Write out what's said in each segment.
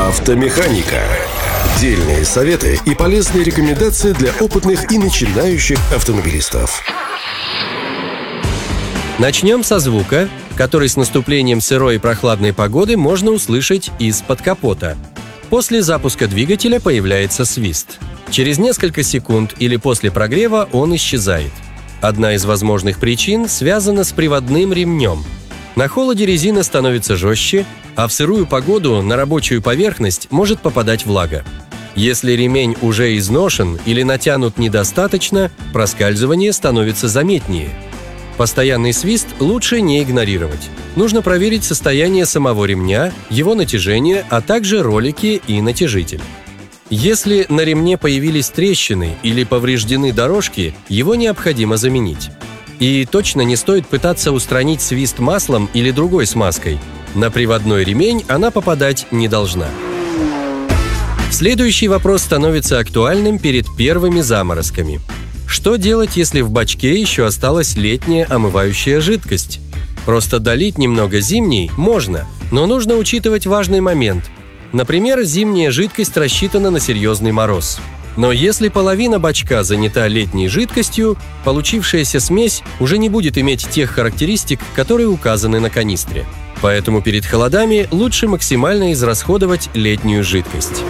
Автомеханика. Дельные советы и полезные рекомендации для опытных и начинающих автомобилистов. Начнем со звука, который с наступлением сырой и прохладной погоды можно услышать из-под капота. После запуска двигателя появляется свист. Через несколько секунд или после прогрева он исчезает. Одна из возможных причин связана с приводным ремнем. На холоде резина становится жестче, а в сырую погоду на рабочую поверхность может попадать влага. Если ремень уже изношен или натянут недостаточно, проскальзывание становится заметнее. Постоянный свист лучше не игнорировать. Нужно проверить состояние самого ремня, его натяжение, а также ролики и натяжитель. Если на ремне появились трещины или повреждены дорожки, его необходимо заменить. И точно не стоит пытаться устранить свист маслом или другой смазкой. На приводной ремень она попадать не должна. Следующий вопрос становится актуальным перед первыми заморозками. Что делать, если в бачке еще осталась летняя омывающая жидкость? Просто долить немного зимней можно, но нужно учитывать важный момент. Например, зимняя жидкость рассчитана на серьезный мороз. Но если половина бачка занята летней жидкостью, получившаяся смесь уже не будет иметь тех характеристик, которые указаны на канистре. Поэтому перед холодами лучше максимально израсходовать летнюю жидкость.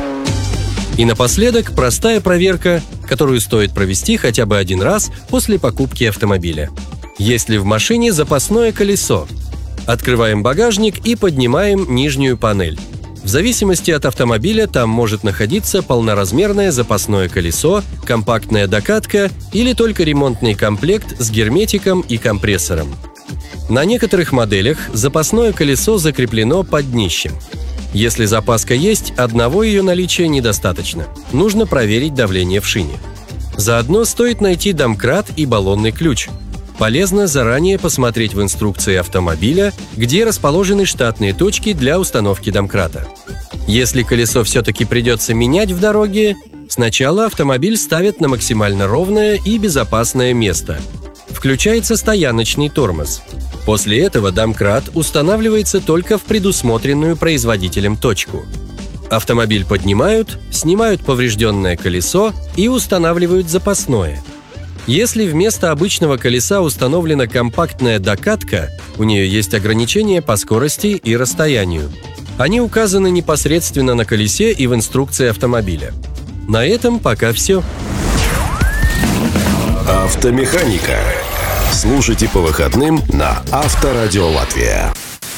И напоследок простая проверка, которую стоит провести хотя бы один раз после покупки автомобиля. Есть ли в машине запасное колесо? Открываем багажник и поднимаем нижнюю панель. В зависимости от автомобиля там может находиться полноразмерное запасное колесо, компактная докатка или только ремонтный комплект с герметиком и компрессором. На некоторых моделях запасное колесо закреплено под днищем. Если запаска есть, одного ее наличия недостаточно. Нужно проверить давление в шине. Заодно стоит найти домкрат и баллонный ключ. Полезно заранее посмотреть в инструкции автомобиля, где расположены штатные точки для установки домкрата. Если колесо все-таки придется менять в дороге, сначала автомобиль ставят на максимально ровное и безопасное место. Включается стояночный тормоз. После этого домкрат устанавливается только в предусмотренную производителем точку. Автомобиль поднимают, снимают поврежденное колесо и устанавливают запасное. Если вместо обычного колеса установлена компактная докатка, у нее есть ограничения по скорости и расстоянию. Они указаны непосредственно на колесе и в инструкции автомобиля. На этом пока все. Автомеханика. Слушайте по выходным на Авторадио Латвия.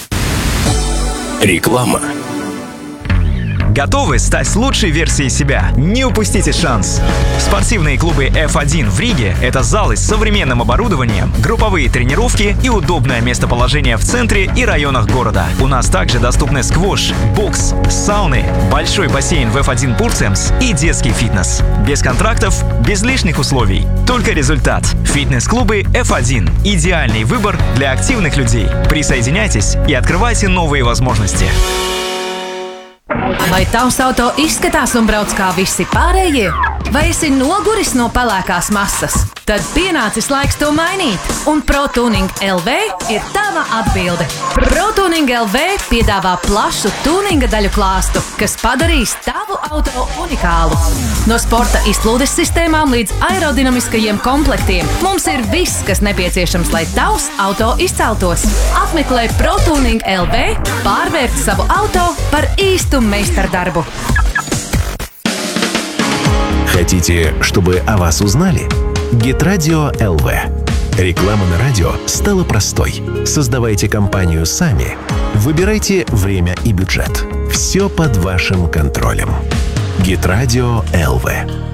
Реклама. Готовы стать лучшей версией себя? Не упустите шанс! Спортивные клубы F1 в Риге – это залы с современным оборудованием, групповые тренировки и удобное местоположение в центре и районах города. У нас также доступны сквош, бокс, сауны, большой бассейн в F1 Purcems и детский фитнес. Без контрактов, без лишних условий. Только результат. Фитнес-клубы F1 – идеальный выбор для активных людей. Присоединяйтесь и открывайте новые возможности. Vai tavs auto izskatās un brauc kā visi pārējie? Vai esi noguris no pelēkās masas? Tad pienācis laiks to mainīt, un ProTuning LV ir tava atbilde. ProTuning LV piedāvā plašu tuninga daļu klāstu, kas padarīs tavu auto unikālu. No sporta izplūdes sistēmām līdz aerodinamiskajiem komplektiem mums ir viss, kas nepieciešams, lai tavs auto izceltos. Apmeklē ProTuning LV, pārvērt savu auto par īstu meistardarbu. Хотите, чтобы о вас узнали? Гитрадио ЛВ. Реклама на радио стала простой. Создавайте компанию сами. Выбирайте время и бюджет. Все под вашим контролем. Гитрадио ЛВ.